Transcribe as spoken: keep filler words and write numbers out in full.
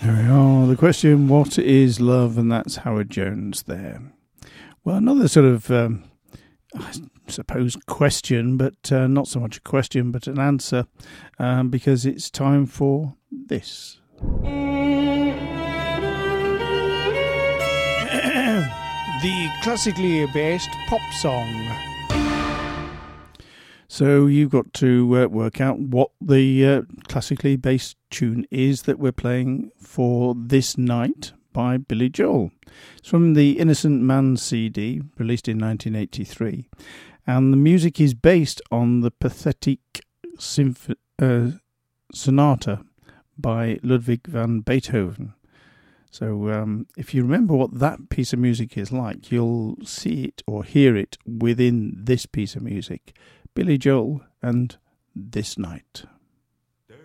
There we are. The question, what is love? And that's Howard Jones there. Well, another sort of, um, I suppose, question, but uh, not so much a question, but an answer, um, because it's time for this. The classically based pop song. So you've got to uh, work out what the uh, classically based tune is that we're playing for this night by Billy Joel. It's from the Innocent Man C D, released in nineteen eighty-three. And the music is based on the Pathetic Symph- uh, Sonata by Ludwig van Beethoven. So um, if you remember what that piece of music is like, you'll see it or hear it within this piece of music. Billy Joel and This Night.